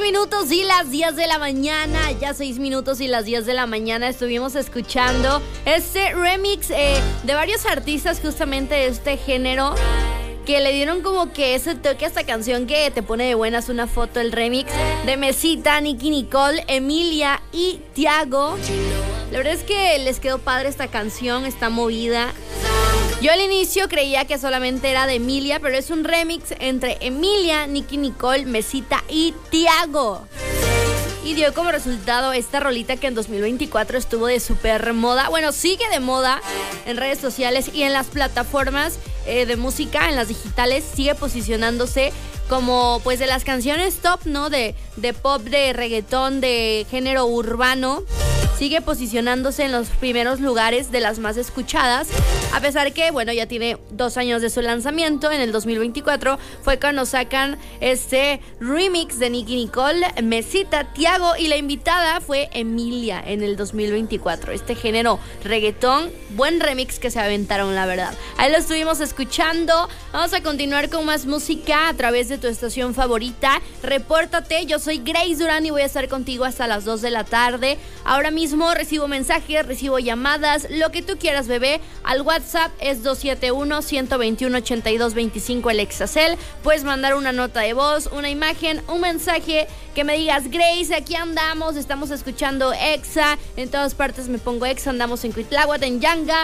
minutos y las 10 de la mañana. Ya 6 minutos y las 10 de la mañana estuvimos escuchando este remix de varios artistas justamente de este género, que le dieron como que ese toque a esta canción que te pone de buenas. Una foto, el remix de Mesita, Nicki Nicole, Emilia y Tiago. La verdad es que les quedó padre esta canción, está movida. Yo al inicio creía que solamente era de Emilia, pero es un remix entre Emilia, Nicki Nicole, Mesita y Tiago. Y dio como resultado esta rolita que en 2024 estuvo de súper moda. Bueno, sigue de moda en redes sociales y en las plataformas de música, en las digitales, sigue posicionándose como pues de las canciones top, ¿no? De pop, de reggaetón, de género urbano. Sigue posicionándose en los primeros lugares de las más escuchadas, a pesar que, bueno, ya tiene 2 años de su lanzamiento. En el 2024 fue cuando sacan este remix de Nicki Nicole, Mesita, Tiago, y la invitada fue Emilia en el 2024. Este género reggaetón, buen remix que se aventaron, la verdad. Ahí lo estuvimos escuchando. Vamos a continuar con más música a través de tu estación favorita. Repórtate, yo soy Grace Durán y voy a estar contigo hasta las 2 de la tarde. Ahora mismo recibo mensajes, recibo llamadas, lo que tú quieras, bebé. Al WhatsApp es 271-121-8225 el Exacel. Puedes mandar una nota de voz, una imagen, un mensaje que me digas: Grace, aquí andamos, estamos escuchando Exa, en todas partes me pongo Exa, andamos en Cuitláhuac, en Yanga,